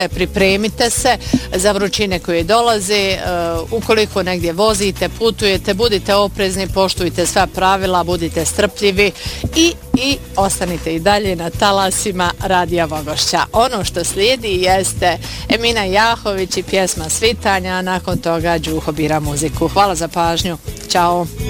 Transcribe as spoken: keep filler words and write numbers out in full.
pripremite se za vrućine koje dolaze, uh, ukoliko negdje vozite, putujete, budite oprezni, poštujte sva pravila, budite strpljivi i, i ostanite i dalje na talasima Radija Vogošća. Ono što slijedi jeste Emina Jahović i pjesma Svitanja, a nakon toga Đuho bira muziku. Hvala za pažnju. Ćao.